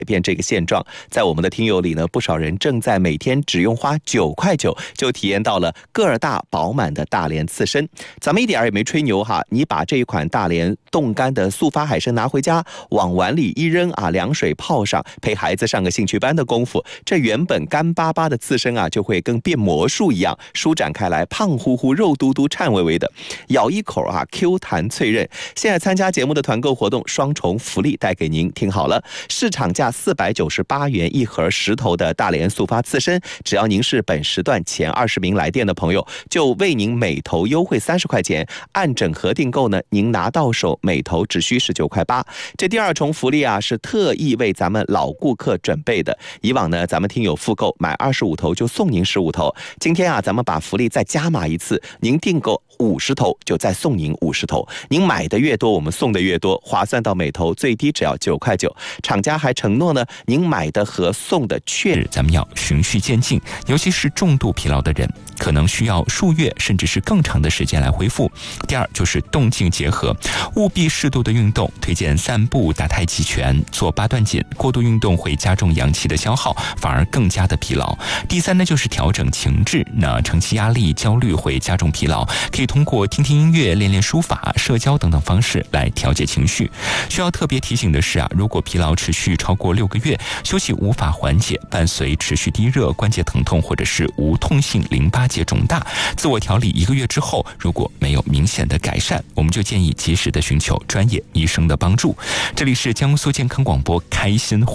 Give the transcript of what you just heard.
变这个现状。在我们的听友里呢，不少人正在每天只用花9块9就体验到了个儿大饱满的大连刺身。咱们一点也没吹牛哈，你把这一款大连冻干的速发海参拿回家，往碗里一扔啊，凉水泡上，陪孩子上个兴趣班的功夫，这原本干巴巴的刺身啊，就会跟变魔术一样舒展开来，胖乎乎、肉嘟嘟、颤巍巍的，咬一口啊 Q 弹脆韧。现在参加节目的团购活动，双重福利带给您，听好了，市场价498元一盒10头的大连速发刺身，只要您是本时段前20名来电的朋友，就为您每头优惠30块钱，按整盒订购呢，您拿到手每头只需19块8。这第2重福利啊，是特意为咱们老顾客准备的。以往呢，咱们听友复购买25头就送您15头，今天啊，咱们把福利再加码一次，您订购50头就再送您50头，您买的越多，我们送的越多，划算到每头最低只要9块9。厂家还承诺呢，您买的和送的确咱们要循序渐进，尤其是重度疲劳的人，可能需要数月甚至是更长的时间来恢复。第2就是动静结合，务必适度的运动，推荐散步、打太极拳、做8段锦。过度运动会加重阳气的消耗，反而更加的疲劳。第3呢，就是调整情志，那长期压力、焦虑会加重疲劳，可以通过听听音乐、练练书法、社交等等方式来调节情绪。需要特别提醒的是啊，如果疲劳持续超过6个月，休息无法缓解，伴随持续低热、关节疼痛或者是无痛性淋巴结肿大，自我调理1个月之后，如果没有明显的改善，我们就建议及时的寻求专业医生的帮助。这里是江苏健康广播开心